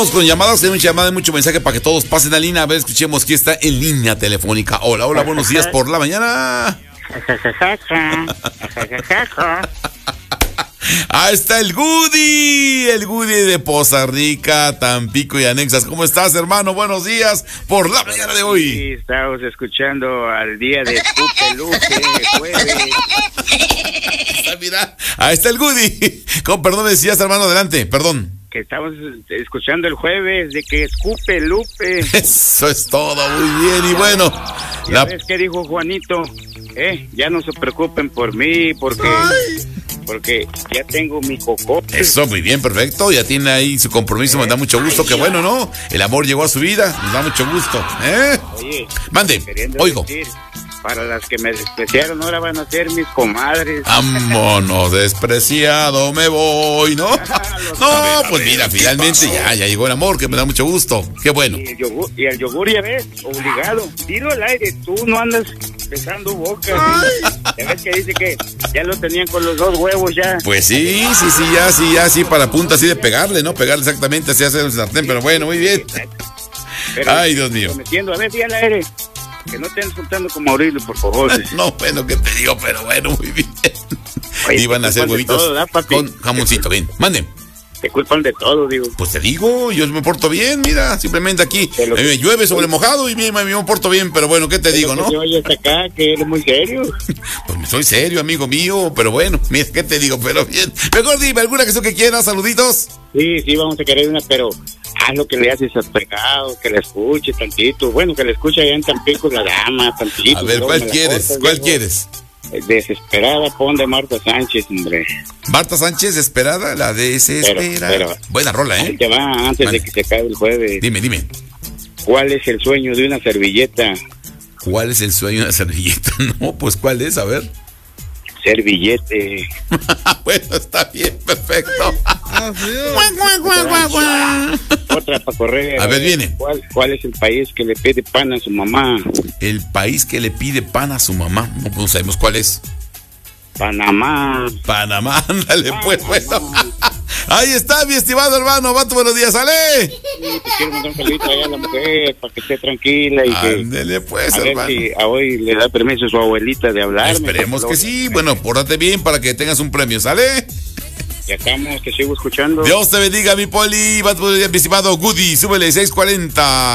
Con llamadas, tenemos llamada y mucho mensaje para que todos pasen a línea. A ver, escuchemos quién está en línea telefónica. Hola, hola, buenos días por la mañana. Ahí está el Goody de Poza Rica, Tampico y anexas. ¿Cómo estás, hermano? Buenos días por la mañana de hoy. Sí, estamos escuchando al día de Escupe Lupe, jueves. Mira, ahí está el Goody. Perdón, decías, hermano, adelante, perdón. Que estamos escuchando el jueves de que Escupe Lupe. Eso es todo, muy bien. Y bueno, ¿Sabes qué dijo Juanito? Ya no se preocupen por mí, porque ya tengo mi cocote. Eso, muy bien, perfecto. Ya tiene ahí su compromiso, me da mucho gusto. Qué bueno, ¿no? El amor llegó a su vida, nos da mucho gusto. Oye, mande, oigo. Decir, para las que me despreciaron, ahora van a ser mis comadres. Vámonos, despreciado, me voy, ¿no? No, pues mira, finalmente ya llegó el amor, que me da mucho gusto. Qué bueno. Y el yogur, ya ves, obligado. Tiro al aire, tú no andas besando boca. Ya ves que dice que ya lo tenían con los dos huevos ya. Pues sí, ya, para punta así de pegarle, ¿no? Pegarle exactamente, así hacer el sartén, pero bueno, muy bien. Pero, ay, Dios mío. Prometiendo, a ver, di al aire. Que no estén insultando como Aurelio, por favor. No, bueno, ¿qué te digo? Pero bueno, muy bien. Oye, iban a hacer huevitos todo, con jamoncito, bien. Manden. Te culpan de todo, digo. Pues te digo, yo me porto bien, mira, simplemente aquí me llueve sobre mojado y me porto bien, pero bueno, ¿qué te digo, no? Oye, hasta acá, que eres muy serio. Pues soy serio, amigo mío, pero bueno, mira, ¿qué te digo? Pero bien. Mejor dime, ¿alguna canción que quieras? Saluditos. Sí, vamos a querer una, pero haz lo que le haces al pegado, que la escuche tantito. Bueno, que la escuche allá en Tampico la dama, tantito. A ver, ¿cuál quieres? ¿Cuál quieres? Desesperada, pon de Marta Sánchez, hombre. Marta Sánchez, Desesperada, la desesperada. Pero, buena rola, ¿eh? Ahí te va, antes de que se acabe el jueves. Dime. ¿Cuál es el sueño de una servilleta? ¿Cuál es el sueño de una servilleta? No, pues, ¿cuál es? A ver. Servillete. Bueno, está bien, perfecto. Otra para correr. A ver, viene. ¿Cuál es el país que le pide pan a su mamá? El país que le pide pan a su mamá. No sabemos cuál es. Panamá, ándale, pues, bueno. Ahí está, mi estimado hermano. Vato, buenos días, sale. Sí, te quiero mandar un saludito allá a la mujer para que esté tranquila y ándale, pues, a hermano. ver si a hoy le da permiso a su abuelita de hablar. Esperemos que sí. Bueno, pórtate bien para que tengas un premio, ¿sale? Ya estamos, te sigo escuchando. Dios te bendiga, mi poli. Vato, buenos días, mi estimado Goody. Súbele 640.